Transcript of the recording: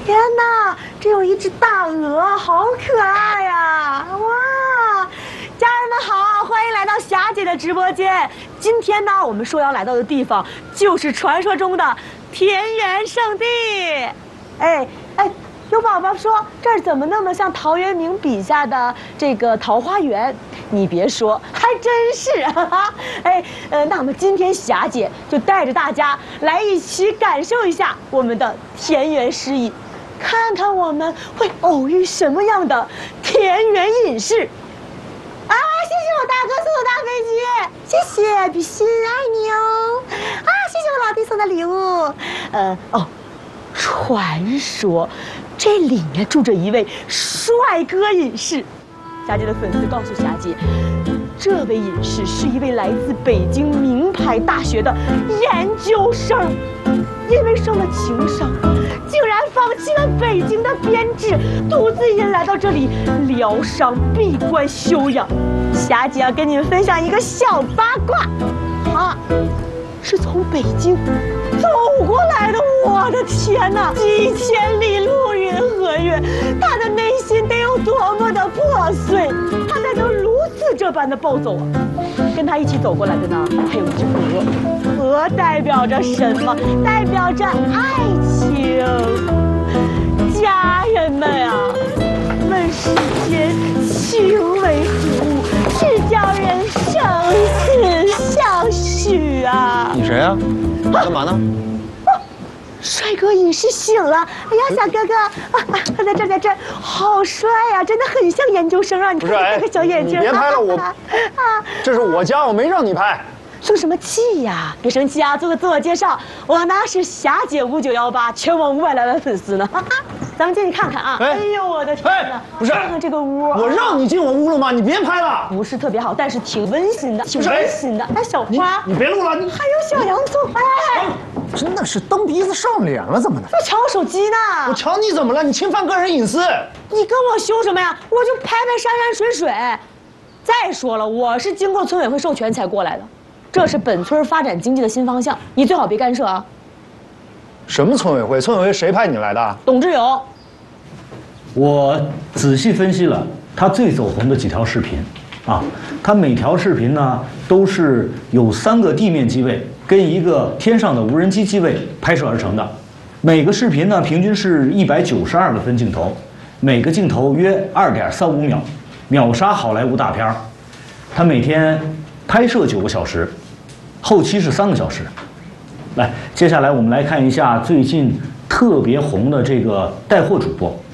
天哪，这有一只大鹅，好可爱呀！哇，家人们好，欢迎来到霞姐的直播间。今天呢，我们说要来到的地方就是传说中的田园圣地。哎，有宝宝说这儿怎么那么像陶渊明笔下的这个桃花源？你别说，还真是哈哈。那么今天霞姐就带着大家来一起感受一下我们的田园诗意，看看我们会偶遇什么样的田园隐士。啊，谢谢我大哥送的大飞机，谢谢，比心爱你哦。啊，谢谢我老弟送的礼物。传说这里面住着一位帅哥隐士。霞姐的粉丝告诉霞姐，这位隐士是一位来自北京名牌大学的研究生，因为受了情伤，竟然放弃了北京的编制，独自一人来到这里疗伤、闭关休养。霞姐要跟你们分享一个小八卦，他是从北京走过来的。我的天哪，几千里路云和月，他的内心得有多么的破碎，他才能如此这般的暴走啊！跟他一起走过来的呢，还有一只鹅，鹅代表着什么？代表着爱情。家人们啊，问世间情为何物，是叫人生死相许啊！ 你谁呀？干嘛呢？ 帅哥隐士醒了！哎呀，小哥哥，他在这儿，在这儿，好帅呀，真的很像研究生啊！你看那个小眼睛。 你别拍了，我这是我家，我没让你拍。 生什么气呀？别生气啊！做个自我介绍，我呢是霞姐5918，全网500来万粉丝呢。咱们进去看看啊！哎呦，我的天哪！ 不是， 看看这个屋， 我让你进我屋了吗？你别拍了。 不是特别好，但是挺温馨的，挺温馨的。哎，小花， 你别录了， 还有小洋葱，哎。 真的是蹬鼻子上脸了，怎么的？ 在抢我手机呢！ 我抢你怎么了？你侵犯个人隐私！ 你跟我凶什么呀？我就拍拍山山水水。再说了，我是经过村委会授权才过来的，这是本村发展经济的新方向，你最好别干涉啊。 什么村委会？村委会谁派你来的？ 董志勇。 我仔细分析了他最走红的几条视频，他每条视频呢都是有3个地面机位跟一个天上的无人机机位拍摄而成的，每个视频呢平均是192个分镜头，每个镜头约2.35秒，秒杀好莱坞大片。他每天拍摄9个小时，后期是3个小时。来，接下来我们来看一下最近特别红的这个带货主播。